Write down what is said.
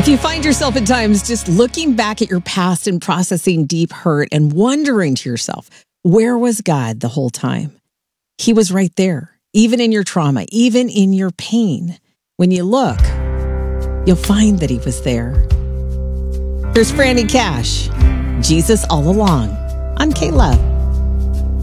If you find yourself at times just looking back at your past and processing deep hurt and wondering to yourself, where was God the whole time? He was right there, even in your trauma, even in your pain. When you look, you'll find that he was there. Here's Franny Cash, Jesus All Along on K-Love.